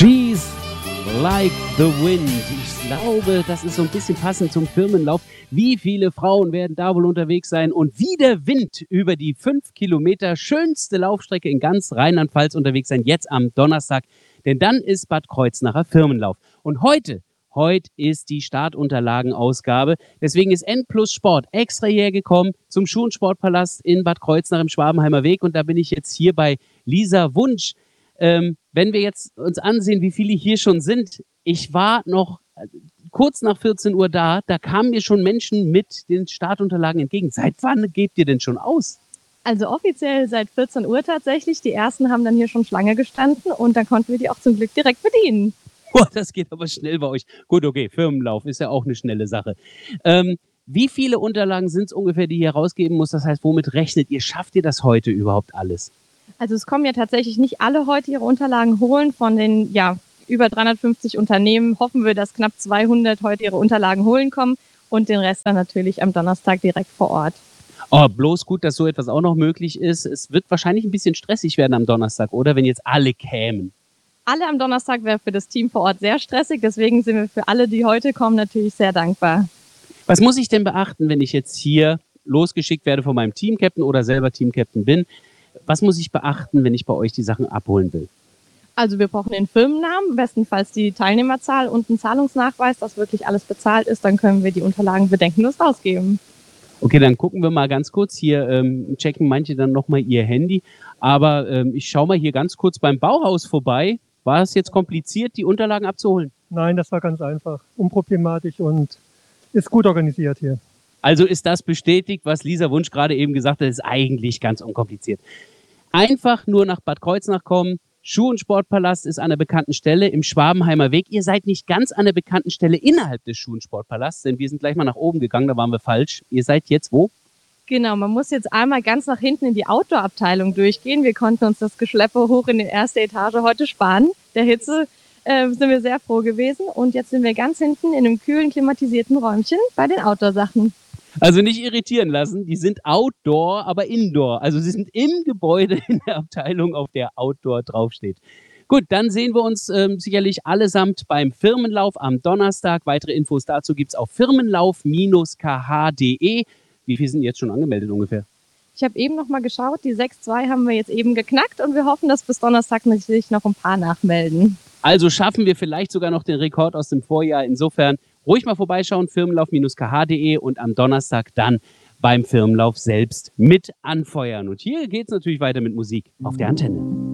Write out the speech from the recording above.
She's like the wind. Ich glaube, das ist so ein bisschen passend zum Firmenlauf. Wie viele Frauen werden da wohl unterwegs sein und wie der Wind über die 5 Kilometer schönste Laufstrecke in ganz Rheinland-Pfalz unterwegs sein, jetzt am Donnerstag. Denn dann ist Bad Kreuznacher Firmenlauf. Und heute ist die Startunterlagenausgabe. Deswegen ist N+ Sport extra hierher gekommen zum Schuh- und Sportpalast in Bad Kreuznach im Schwabenheimer Weg. Und da bin ich jetzt hier bei Lisa Wunsch. Wenn wir jetzt uns ansehen, wie viele hier schon sind, ich war noch kurz nach 14 Uhr da kamen mir schon Menschen mit den Startunterlagen entgegen. Seit wann gebt ihr denn schon aus? Also offiziell seit 14 Uhr tatsächlich. Die ersten haben dann hier schon Schlange gestanden und dann konnten wir die auch zum Glück direkt bedienen. Oh, das geht aber schnell bei euch. Gut, okay, Firmenlauf ist ja auch eine schnelle Sache. Wie viele Unterlagen sind es ungefähr, die ihr rausgeben muss? Das heißt, womit rechnet ihr? Schafft ihr das heute überhaupt alles? Also es kommen ja tatsächlich nicht alle heute ihre Unterlagen holen. Von den über 350 Unternehmen hoffen wir, dass knapp 200 heute ihre Unterlagen holen kommen und den Rest dann natürlich am Donnerstag direkt vor Ort. Oh, bloß gut, dass so etwas auch noch möglich ist. Es wird wahrscheinlich ein bisschen stressig werden am Donnerstag, oder? Wenn jetzt alle kämen. Alle am Donnerstag wäre für das Team vor Ort sehr stressig. Deswegen sind wir für alle, die heute kommen, natürlich sehr dankbar. Was muss ich denn beachten, wenn ich jetzt hier losgeschickt werde von meinem Teamcaptain oder selber Teamcaptain bin? Was muss ich beachten, wenn ich bei euch die Sachen abholen will? Also wir brauchen den Firmennamen, bestenfalls die Teilnehmerzahl und einen Zahlungsnachweis, dass wirklich alles bezahlt ist. Dann können wir die Unterlagen bedenkenlos rausgeben. Okay, dann gucken wir mal ganz kurz. Hier checken manche dann nochmal ihr Handy. Aber ich schaue mal hier ganz kurz beim Bauhaus vorbei. War es jetzt kompliziert, die Unterlagen abzuholen? Nein, das war ganz einfach, unproblematisch und ist gut organisiert hier. Also ist das bestätigt, was Lisa Wunsch gerade eben gesagt hat, ist eigentlich ganz unkompliziert. Einfach nur nach Bad Kreuznach kommen. Schuh- und Sportpalast ist an einer bekannten Stelle im Schwabenheimer Weg. Ihr seid nicht ganz an der bekannten Stelle innerhalb des Schuh- und Sportpalasts, denn wir sind gleich mal nach oben gegangen, da waren wir falsch. Ihr seid jetzt wo? Genau, man muss jetzt einmal ganz nach hinten in die Outdoor-Abteilung durchgehen. Wir konnten uns das Geschleppe hoch in die erste Etage heute sparen. Der Hitze sind wir sehr froh gewesen. Und jetzt sind wir ganz hinten in einem kühlen, klimatisierten Räumchen bei den Outdoor-Sachen. Also nicht irritieren lassen, die sind Outdoor, aber Indoor. Also sie sind im Gebäude in der Abteilung, auf der Outdoor draufsteht. Gut, dann sehen wir uns sicherlich allesamt beim Firmenlauf am Donnerstag. Weitere Infos dazu gibt's auf firmenlauf-kh.de. Wie viele sind jetzt schon angemeldet ungefähr? Ich habe eben noch mal geschaut, die 6.2 haben wir jetzt eben geknackt und wir hoffen, dass bis Donnerstag natürlich noch ein paar nachmelden. Also schaffen wir vielleicht sogar noch den Rekord aus dem Vorjahr. Insofern ruhig mal vorbeischauen, firmenlauf-kh.de und am Donnerstag dann beim Firmenlauf selbst mit anfeuern. Und hier geht's natürlich weiter mit Musik auf der Antenne.